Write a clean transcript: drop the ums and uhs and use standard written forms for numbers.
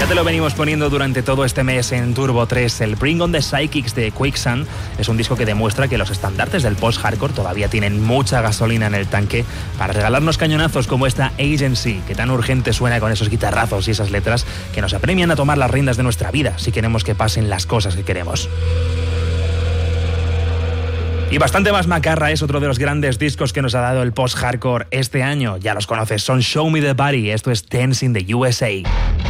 Ya te lo venimos poniendo durante todo este mes en Turbo 3. El Bring on the Psychics de Quicksand es un disco que demuestra que los estandartes del post-hardcore todavía tienen mucha gasolina en el tanque para regalarnos cañonazos como esta Agency, que tan urgente suena con esos guitarrazos y esas letras que nos apremian a tomar las riendas de nuestra vida si queremos que pasen las cosas que queremos. Y bastante más macarra es otro de los grandes discos que nos ha dado el post-hardcore este año. Ya los conoces, son Show Me the Body, esto es Dance in the USA.